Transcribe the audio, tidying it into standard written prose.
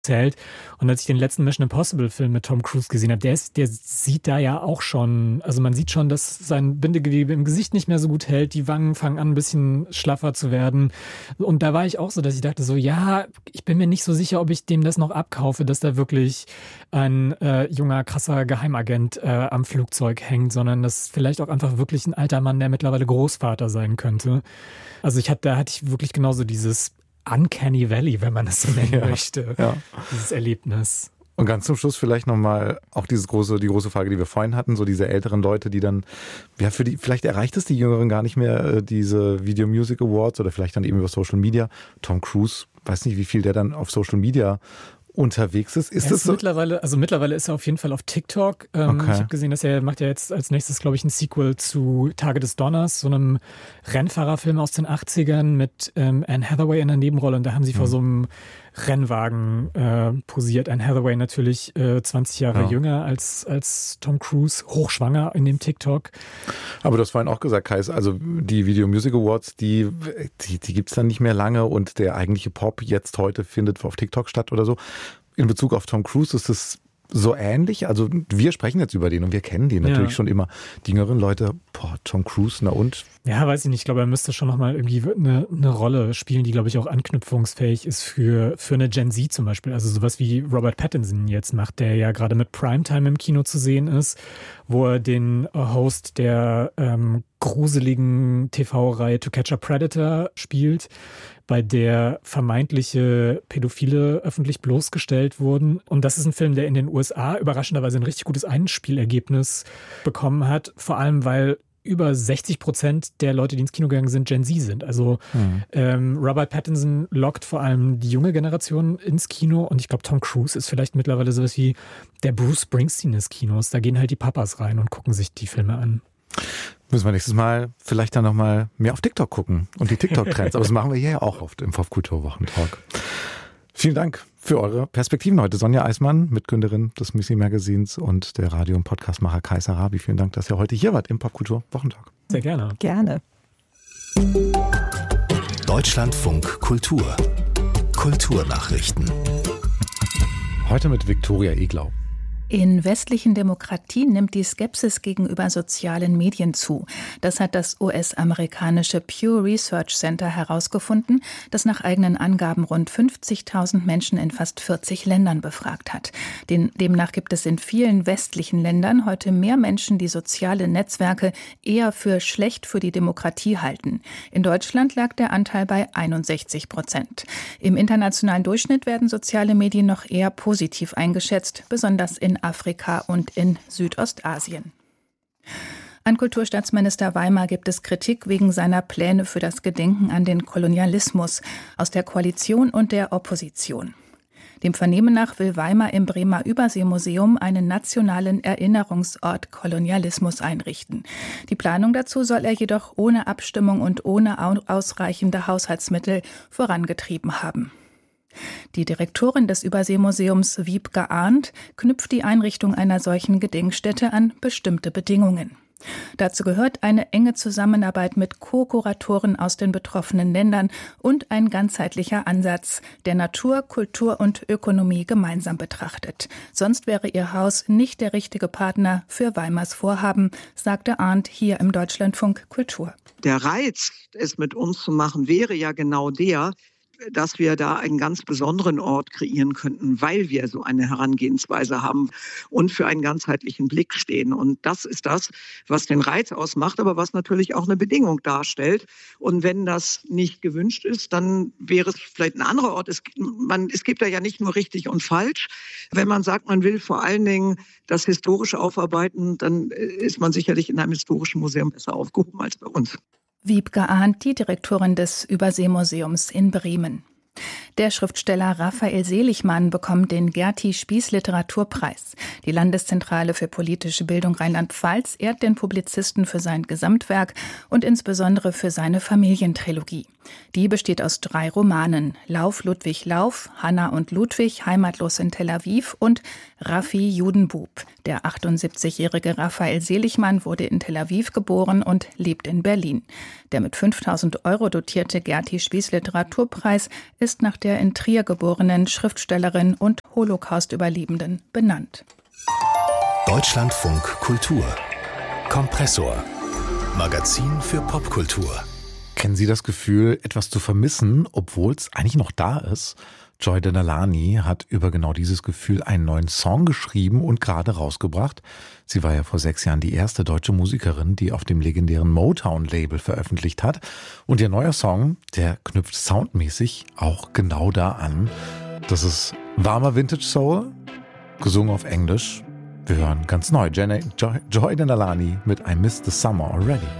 hält. Und als ich den letzten Mission Impossible Film mit Tom Cruise gesehen habe, der sieht da ja auch schon, also man sieht schon, dass sein Bindegewebe im Gesicht nicht mehr so gut hält, die Wangen fangen an ein bisschen schlaffer zu werden. Und da war ich auch so, dass ich dachte so, ja, ich bin mir nicht so sicher, ob ich dem das noch abkaufe, dass da wirklich ein junger, krasser Geheimagent am Flugzeug hängt, sondern dass vielleicht auch einfach wirklich ein alter Mann, der mittlerweile Großvater sein könnte. Also da hatte ich wirklich genauso dieses Uncanny Valley, wenn man es so nennen möchte, dieses Erlebnis. Und ganz zum Schluss vielleicht nochmal auch die große Frage, die wir vorhin hatten, so diese älteren Leute, die dann, vielleicht erreicht es die Jüngeren gar nicht mehr, diese Video Music Awards oder vielleicht dann eben über Social Media. Tom Cruise, weiß nicht, wie viel der dann auf Social Media unterwegs ist. Ist das so? Mittlerweile ist er auf jeden Fall auf TikTok. Okay. Ich habe gesehen, dass er macht ja jetzt als nächstes, glaube ich, ein Sequel zu Tage des Donners, so einem Rennfahrerfilm aus den 80ern mit Anne Hathaway in der Nebenrolle. Und da haben sie vor so einem Rennwagen posiert. Anne Hathaway natürlich 20 Jahre jünger als Tom Cruise, hochschwanger in dem TikTok. Aber du hast vorhin auch gesagt, Kais, also die Video Music Awards, die gibt's dann nicht mehr lange und der eigentliche Pop jetzt heute findet auf TikTok statt oder so. In Bezug auf Tom Cruise ist es so ähnlich. Also wir sprechen jetzt über den und wir kennen den natürlich schon immer. Die jüngeren Leute, Tom Cruise, na und? Ja, weiß ich nicht. Ich glaube, er müsste schon nochmal irgendwie eine Rolle spielen, die, glaube ich, auch anknüpfungsfähig ist für eine Gen Z zum Beispiel. Also sowas wie Robert Pattinson jetzt macht, der ja gerade mit Primetime im Kino zu sehen ist, wo er den Host der gruseligen TV-Reihe To Catch a Predator spielt, bei der vermeintliche Pädophile öffentlich bloßgestellt wurden. Und das ist ein Film, der in den USA überraschenderweise ein richtig gutes Einspielergebnis bekommen hat. Vor allem, weil über 60% der Leute, die ins Kino gegangen sind, Gen Z sind. Also Robert Pattinson lockt vor allem die junge Generation ins Kino. Und ich glaube, Tom Cruise ist vielleicht mittlerweile sowas wie der Bruce Springsteen des Kinos. Da gehen halt die Papas rein und gucken sich die Filme an. Müssen wir nächstes Mal vielleicht dann nochmal mehr auf TikTok gucken und die TikTok-Trends. Aber das machen wir hier ja auch oft im Popkultur-Wochentalk. Vielen Dank für eure Perspektiven heute. Sonja Eismann, Mitgründerin des Missy-Magazins und der Radio- und Podcastmacher Kais Arabi. Vielen Dank, dass ihr heute hier wart im Popkultur-Wochentalk. Sehr gerne. Gerne. Deutschlandfunk Kultur. Kulturnachrichten. Heute mit Viktoria Eglau. In westlichen Demokratien nimmt die Skepsis gegenüber sozialen Medien zu. Das hat das US-amerikanische Pew Research Center herausgefunden, das nach eigenen Angaben rund 50.000 Menschen in fast 40 Ländern befragt hat. Demnach gibt es in vielen westlichen Ländern heute mehr Menschen, die soziale Netzwerke eher für schlecht für die Demokratie halten. In Deutschland lag der Anteil bei 61%. Im internationalen Durchschnitt werden soziale Medien noch eher positiv eingeschätzt, besonders in Afrika und in Südostasien. An Kulturstaatsminister Weimar gibt es Kritik wegen seiner Pläne für das Gedenken an den Kolonialismus aus der Koalition und der Opposition. Dem Vernehmen nach will Weimar im Bremer Überseemuseum einen nationalen Erinnerungsort Kolonialismus einrichten. Die Planung dazu soll er jedoch ohne Abstimmung und ohne ausreichende Haushaltsmittel vorangetrieben haben. Die Direktorin des Überseemuseums Wiebke Arndt knüpft die Einrichtung einer solchen Gedenkstätte an bestimmte Bedingungen. Dazu gehört eine enge Zusammenarbeit mit Co-Kuratoren aus den betroffenen Ländern und ein ganzheitlicher Ansatz, der Natur, Kultur und Ökonomie gemeinsam betrachtet. Sonst wäre ihr Haus nicht der richtige Partner für Weimars Vorhaben, sagte Arndt hier im Deutschlandfunk Kultur. Der Reiz, es mit uns zu machen, wäre ja genau der, dass wir da einen ganz besonderen Ort kreieren könnten, weil wir so eine Herangehensweise haben und für einen ganzheitlichen Blick stehen. Und das ist das, was den Reiz ausmacht, aber was natürlich auch eine Bedingung darstellt. Und wenn das nicht gewünscht ist, dann wäre es vielleicht ein anderer Ort. Es gibt da ja nicht nur richtig und falsch. Wenn man sagt, man will vor allen Dingen das Historische aufarbeiten, dann ist man sicherlich in einem historischen Museum besser aufgehoben als bei uns. Wiebke Arndt, die Direktorin des Überseemuseums in Bremen. Der Schriftsteller Raphael Seligmann bekommt den Gerti-Spieß-Literaturpreis. Die Landeszentrale für politische Bildung Rheinland-Pfalz ehrt den Publizisten für sein Gesamtwerk und insbesondere für seine Familientrilogie. Die besteht aus 3 Romanen: Lauf, Ludwig, Lauf, Hanna und Ludwig, heimatlos in Tel Aviv und Raffi, Judenbub. Der 78-jährige Raphael Seligmann wurde in Tel Aviv geboren und lebt in Berlin. Der mit 5.000 € dotierte Gerti-Spieß-Literaturpreis ist nach der in Trier geborenen Schriftstellerin und Holocaust-Überlebenden benannt. Deutschlandfunk Kultur. Kompressor. Magazin für Popkultur. Kennen Sie das Gefühl, etwas zu vermissen, obwohl es eigentlich noch da ist? Joy Denalani hat über genau dieses Gefühl einen neuen Song geschrieben und gerade rausgebracht. Sie war ja vor 6 Jahren die erste deutsche Musikerin, die auf dem legendären Motown-Label veröffentlicht hat. Und ihr neuer Song, der knüpft soundmäßig auch genau da an. Das ist warmer Vintage Soul, gesungen auf Englisch. Wir hören ganz neu Joy Denalani mit I Miss the Summer Already.